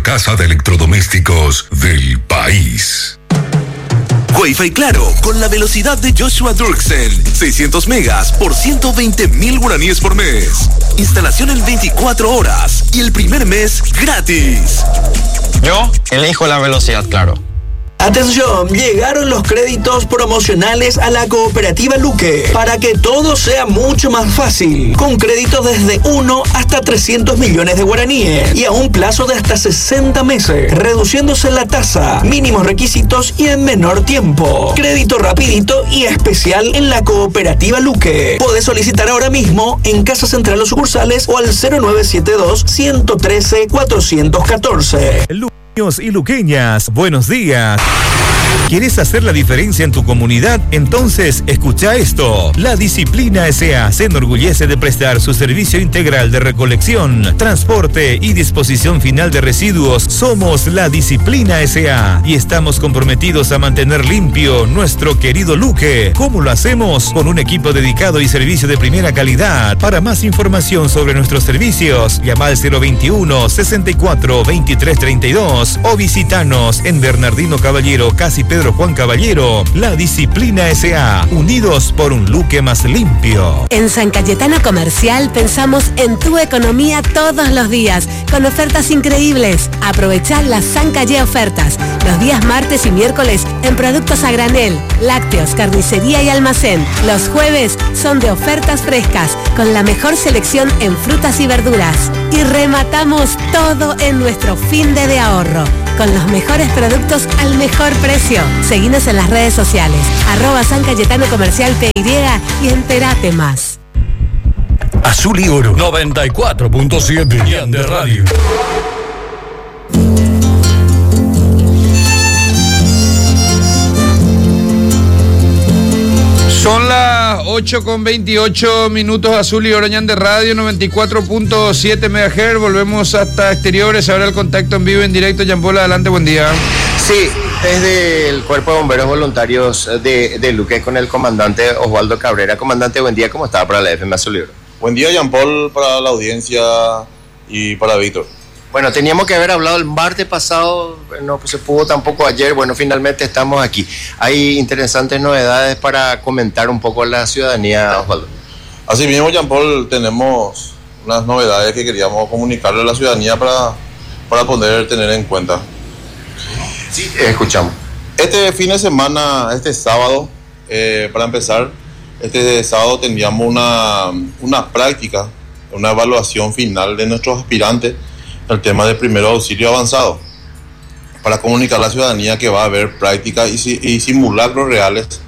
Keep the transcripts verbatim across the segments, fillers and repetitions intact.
casa de electrodomésticos del país. Wi-Fi Claro, con la velocidad de Joshua Dirksen. seiscientos megas por ciento veinte mil guaraníes por mes. Instalación en veinticuatro horas y el primer mes gratis. Yo elijo la velocidad Claro. Atención, llegaron los créditos promocionales a la cooperativa Luque para que todo sea mucho más fácil, con créditos desde uno hasta trescientos millones de guaraníes y a un plazo de hasta sesenta meses, reduciéndose la tasa, mínimos requisitos y en menor tiempo. Crédito rapidito y especial en la cooperativa Luque. Podés solicitar ahora mismo en Casa Central o sucursales o al cero nueve siete dos, uno uno tres, cuatro uno cuatro. Luqueños y luqueñas, buenos días. ¿Quieres hacer la diferencia en tu comunidad? Entonces, escucha esto. La Disciplina S A se enorgullece de prestar su servicio integral de recolección, transporte y disposición final de residuos. Somos La Disciplina S A y estamos comprometidos a mantener limpio nuestro querido Luque. ¿Cómo lo hacemos? Con un equipo dedicado y servicio de primera calidad. Para más información sobre nuestros servicios, llama al cero veintiuno, sesenta y cuatro, veintitrés treinta y dos o visitanos en Bernardino Caballero, casi Pedro Juan Caballero. La Disciplina S A, unidos por un Luque más limpio. En San Cayetano Comercial pensamos en tu economía todos los días, con ofertas increíbles. Aprovechá las San Calle ofertas, los días martes y miércoles en productos a granel, lácteos, carnicería y almacén. Los jueves son de ofertas frescas, con la mejor selección en frutas y verduras. Y rematamos todo en nuestro fin de, de ahorro, con los mejores productos al mejor precio. Seguinos en las redes sociales, arroba San Cayetano Comercial P Y y entérate más. Azul y Oro noventa y cuatro punto siete de radio. Son las ocho con veintiocho minutos. Azul y Oro de radio, noventa y cuatro punto siete megahertz. Volvemos hasta exteriores. Ahora el contacto en vivo, en directo. Jean-Paul, adelante, buen día. Sí, desde el Cuerpo de Bomberos Voluntarios de, de Luque con el comandante Osvaldo Cabrera. Comandante, buen día, ¿cómo está para la F M Azul y Oro? Buen día, Jean-Paul, para la audiencia y para Víctor. Bueno, teníamos que haber hablado el martes pasado, no se pudo tampoco ayer. Bueno, finalmente estamos aquí. Hay interesantes novedades para comentar un poco a la ciudadanía, Osvaldo. Así mismo, Jean-Paul, tenemos unas novedades que queríamos comunicarle a la ciudadanía para, para poder tener en cuenta. Sí, escuchamos. Este fin de semana, este sábado, eh, para empezar, este sábado tendríamos una, una práctica, una evaluación final de nuestros aspirantes, el tema de primero auxilio avanzado, para comunicar a la ciudadanía que va a haber prácticas y, y simulacros reales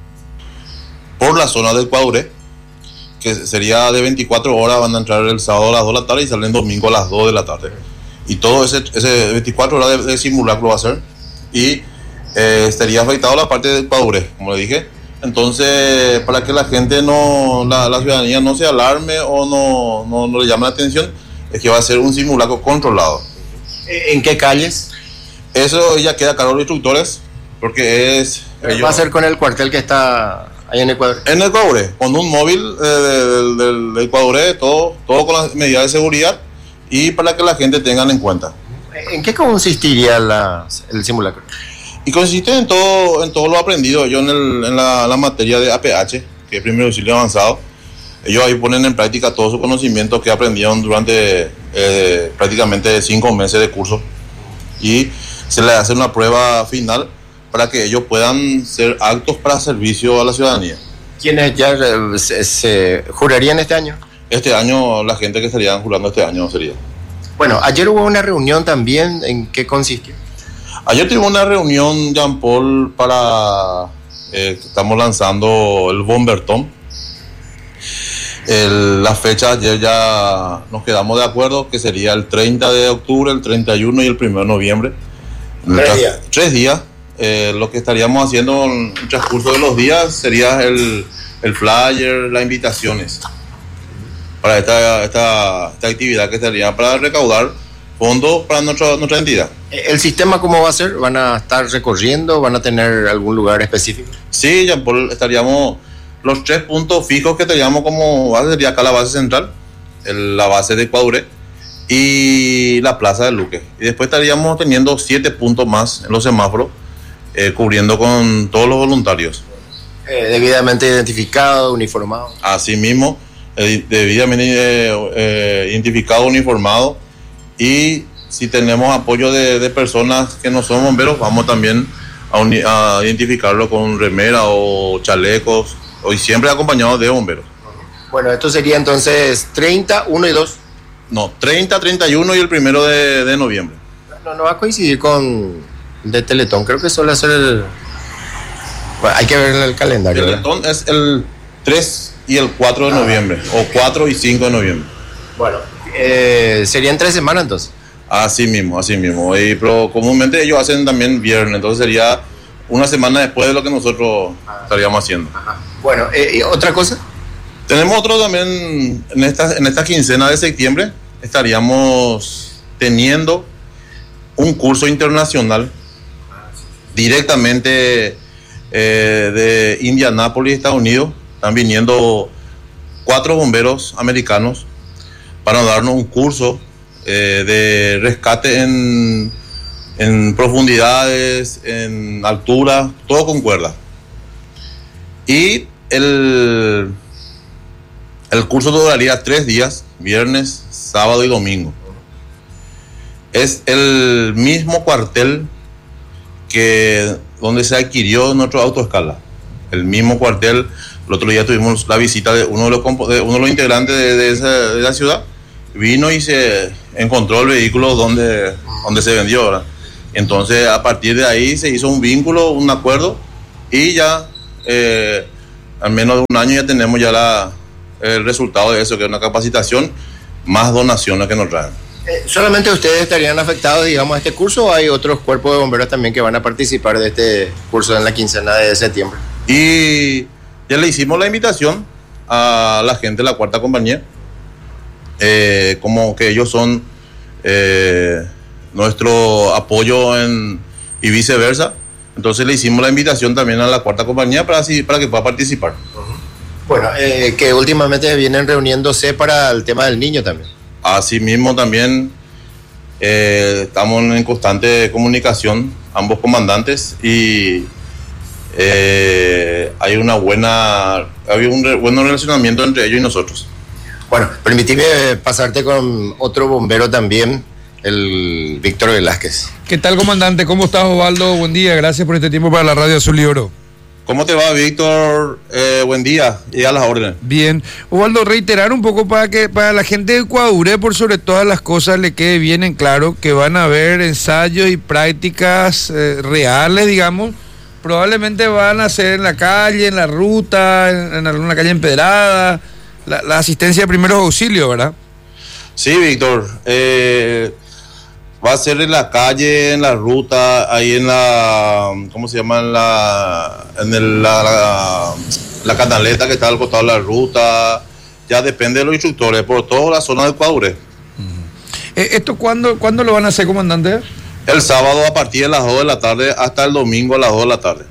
por la zona del Cuaduré, que sería de veinticuatro horas, van a entrar el sábado a las dos de la tarde y salen domingo a las dos de la tarde. Y todo ese, ese veinticuatro horas de, de simulacro va a ser, y eh, estaría afectado la parte del Cuaduré, como le dije. Entonces, para que la gente no, la, la ciudadanía no se alarme o no, no, no le llame la atención, es que va a ser un simulacro controlado. ¿En qué calles? Eso ya queda a cargo de los instructores, porque es... ¿Va a ser con el cuartel que está ahí en Ecuador? En Ecuador, con un móvil eh, del, del, del Ecuador, todo, todo con las medidas de seguridad y para que la gente tengan en cuenta. ¿En qué consistiría la, el simulacro? Y consiste en todo, en todo lo aprendido yo en, el, en la, la materia de A P H, que es Primer Auxilio Avanzado. Ellos ahí ponen en práctica todo su conocimiento que aprendieron durante eh, prácticamente cinco meses de curso, y se les hace una prueba final para que ellos puedan ser aptos para servicio a la ciudadanía. ¿Quiénes ya se, se jurarían este año? Este año, la gente que estarían jurando este año sería. Bueno, ayer hubo una reunión también. ¿En qué consistió? Ayer tuvimos una reunión, Jean-Paul, para... Eh, estamos lanzando el Bomberton. El, la fecha ayer ya nos quedamos de acuerdo que sería el treinta de octubre, el treinta y uno y el primero de noviembre. Tres días. Tres días. Eh, lo que estaríamos haciendo en el transcurso de los días sería el, el flyer, las invitaciones para esta, esta, esta actividad que sería para recaudar fondos para nuestra, nuestra entidad. ¿El sistema cómo va a ser? ¿Van a estar recorriendo? ¿Van a tener algún lugar específico? Sí, Jean-Paul, estaríamos... Los tres puntos fijos que teníamos como base sería acá la base central, el, la base de Ecuador, y la Plaza de Luque. Y después estaríamos teniendo siete puntos más en los semáforos, eh, cubriendo con todos los voluntarios. Eh, debidamente identificado, uniformado. Así mismo, eh, debidamente eh, eh, identificado, uniformado. Y si tenemos apoyo de, de personas que no son bomberos, vamos también a, uni, a identificarlo con remera o chalecos, y siempre acompañados de bomberos. Bueno, esto sería entonces treinta, uno y dos. No, treinta, treinta y uno y el primero de, de noviembre. No, no va a coincidir con de Teletón, creo que suele ser el... Bueno, hay que ver el calendario. El Teletón es el tres y el cuatro de noviembre, o cuatro y cinco de noviembre. Bueno, eh, serían tres semanas entonces. Así mismo, así mismo. Y, pero comúnmente ellos hacen también viernes, entonces sería una semana después de lo que nosotros estaríamos haciendo. Ajá. Bueno, eh, ¿y otra cosa? Tenemos otro también, en esta, en esta quincena de septiembre, estaríamos teniendo un curso internacional directamente eh, de Indianápolis, Estados Unidos. Están viniendo cuatro bomberos americanos para darnos un curso eh, de rescate en, en profundidades, en altura, todo con cuerda. Y el, el curso duraría tres días, viernes, sábado y domingo. Es el mismo cuartel que donde se adquirió nuestro autoescala. El mismo cuartel. El otro día tuvimos la visita de uno de los, de uno de los integrantes de, de, esa, de la ciudad. Vino y se encontró el vehículo donde, donde se vendió, ¿verdad? Entonces, a partir de ahí se hizo un vínculo, un acuerdo, y ya eh, al menos de un año ya tenemos ya la, el resultado de eso, que es una capacitación más donaciones que nos traen. Eh, ¿Solamente ustedes estarían afectados, digamos, a este curso, o hay otros cuerpos de bomberos también que van a participar de este curso en la quincena de septiembre? Y ya le hicimos la invitación a la gente de la cuarta compañía, eh, como que ellos son eh, nuestro apoyo en, y viceversa. Entonces le hicimos la invitación también a la cuarta compañía para, así, para que pueda participar. Uh-huh. Bueno, eh, que últimamente vienen reuniéndose para el tema del niño también. Así mismo también eh, estamos en constante comunicación, ambos comandantes, y eh, hay una buena, hay un re, buen relacionamiento entre ellos y nosotros. Bueno, permíteme pasarte con otro bombero también, el Víctor Velázquez. ¿Qué tal, comandante? ¿Cómo estás, Osvaldo? Buen día, gracias por este tiempo para la Radio Azul y Oro. ¿Cómo te va, Víctor? Eh, buen día, y a las órdenes. Bien. Osvaldo, reiterar un poco para que para la gente de Ecuadure, por sobre todas las cosas, le quede bien en claro que van a haber ensayos y prácticas eh, reales, digamos. Probablemente van a ser en la calle, en la ruta, en, en alguna calle empedrada, la, la asistencia de primeros auxilios, ¿verdad? Sí, Víctor. Eh... Va a ser en la calle, en la ruta, ahí en la, ¿cómo se llama? En la, en el, la, la, la canaleta que está al costado de la ruta. Ya depende de los instructores, por toda la zona de Ecuador. Uh-huh. ¿Esto cuándo, cuándo lo van a hacer, comandante? El sábado a partir de las dos de la tarde hasta el domingo a las dos de la tarde.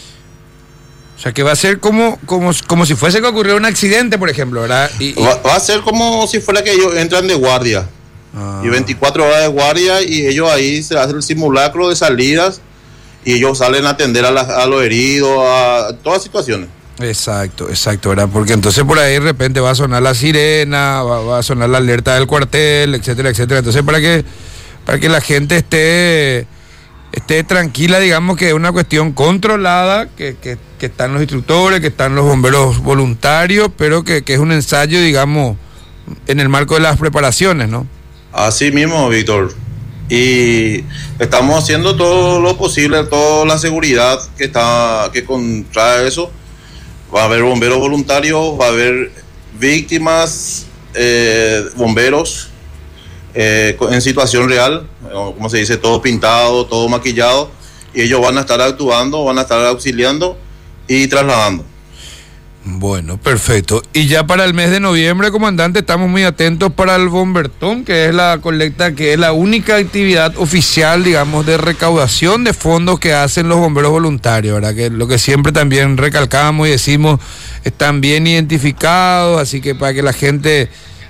O sea, que va a ser como, como, como si fuese que ocurrió un accidente, por ejemplo, ¿verdad? Y, y... Va, va a ser como si fuera que ellos entran de guardia. Ah. Y veinticuatro horas de guardia, y ellos ahí se hace el simulacro de salidas y ellos salen a atender a, la, a los heridos, a todas situaciones. Exacto, exacto, ¿verdad? Porque entonces por ahí de repente va a sonar la sirena, va, va a sonar la alerta del cuartel, etcétera, etcétera. Entonces para que para que la gente esté esté tranquila, digamos que es una cuestión controlada, que, que, que están los instructores, que están los bomberos voluntarios, pero que, que es un ensayo, digamos, en el marco de las preparaciones, ¿no? Así mismo, Víctor. Y estamos haciendo todo lo posible, toda la seguridad que está que contrae eso. Va a haber bomberos voluntarios, va a haber víctimas, eh, bomberos eh, en situación real, como se dice, todo pintado, todo maquillado, y ellos van a estar actuando, van a estar auxiliando y trasladando. Bueno, perfecto. Y ya para el mes de noviembre, comandante, estamos muy atentos para el Bombertón, que es la colecta, que es la única actividad oficial, digamos, de recaudación de fondos que hacen los bomberos voluntarios, ¿verdad? Que lo que siempre también recalcamos y decimos, están bien identificados, así que para que la gente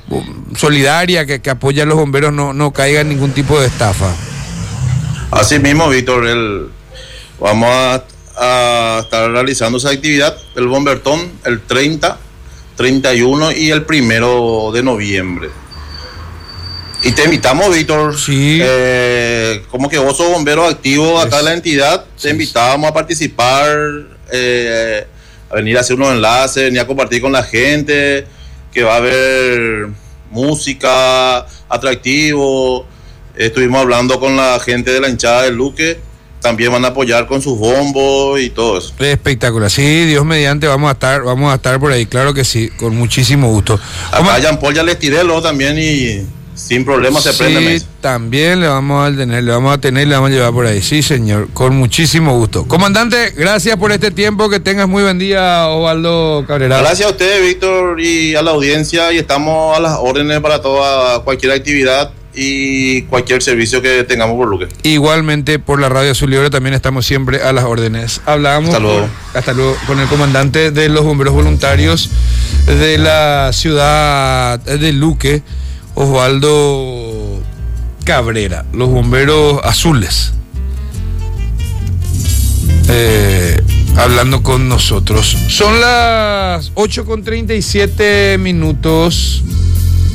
solidaria que, que apoya a los bomberos no, no caiga en ningún tipo de estafa. Así mismo, Víctor, el, vamos a, a estar realizando esa actividad, el Bombertón, el treinta, treinta y uno y el primero de noviembre. Y te invitamos, Víctor, sí. eh, como que vos sos bombero activo acá en la entidad, te invitábamos a participar, eh, a venir a hacer unos enlaces, venir a compartir con la gente, que va a haber música, atractivo. Estuvimos hablando con la gente de la hinchada del Luque, también van a apoyar con sus bombos y todo eso. Espectacular, sí, Dios mediante, vamos a estar, vamos a estar por ahí, claro que sí, con muchísimo gusto. Acá Jean Paul ya les tiré luego también y sin problema se sí, prende mesa. También le vamos a tener, le vamos a tener, le vamos a llevar por ahí, sí señor, con muchísimo gusto. Comandante, gracias por este tiempo, que tengas muy buen día, Osvaldo Cabrera. Gracias a ustedes, Víctor, y a la audiencia, y estamos a las órdenes para toda cualquier actividad y cualquier servicio que tengamos por Luque. Igualmente por la Radio Azul y Oro también estamos siempre a las órdenes. Hablábamos hasta luego. Con, hasta luego con el comandante de los bomberos voluntarios de la ciudad de Luque, Osvaldo Cabrera, los bomberos azules, eh, hablando con nosotros. Son las ocho con treinta y siete minutos.